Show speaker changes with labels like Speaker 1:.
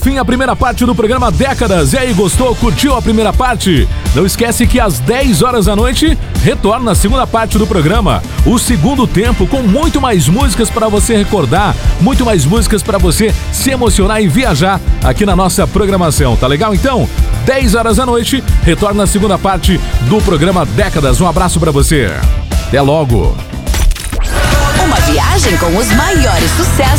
Speaker 1: Fim a primeira parte do programa Décadas. E aí, gostou? Curtiu a primeira parte? Não esquece que às 10 horas da noite retorna a segunda parte do programa. O segundo tempo com muito mais músicas para você recordar, muito mais músicas para você se emocionar e viajar aqui na nossa programação. Tá legal então? 10 horas da noite, retorna a segunda parte do programa Décadas. Um abraço para você. Até logo.
Speaker 2: Uma viagem com os maiores sucessos